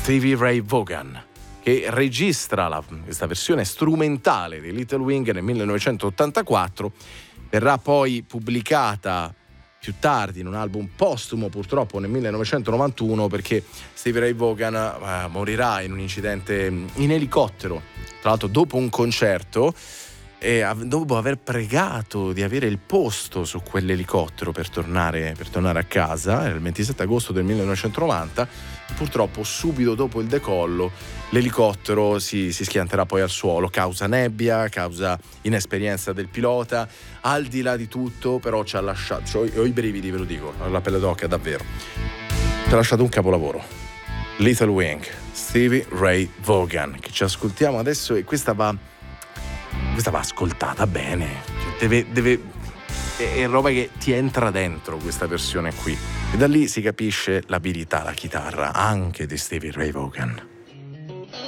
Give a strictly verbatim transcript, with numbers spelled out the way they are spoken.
Stevie Ray Vaughan, che registra la, questa versione strumentale di Little Wing nel millenovecentottantaquattro, verrà poi pubblicata più tardi in un album postumo purtroppo nel millenovecentonovantuno, perché Stevie Ray Vaughan eh, morirà in un incidente in elicottero, tra l'altro dopo un concerto, e dopo aver pregato di avere il posto su quell'elicottero per tornare, per tornare a casa. Era il ventisette agosto del millenovecentonovanta. Purtroppo subito dopo il decollo l'elicottero si, si schianterà poi al suolo, causa nebbia, causa inesperienza del pilota. Al di là di tutto però ci ha lasciato, cioè, ho i brividi, ve lo dico, ho la pelle d'oca davvero, ci ha lasciato un capolavoro, Little Wing, Stevie Ray Vaughan, che ci ascoltiamo adesso, e questa va questa va ascoltata bene, cioè deve, deve, è, è roba che ti entra dentro, questa versione qui, e da lì si capisce l'abilità, la chitarra anche di Stevie Ray Vaughan.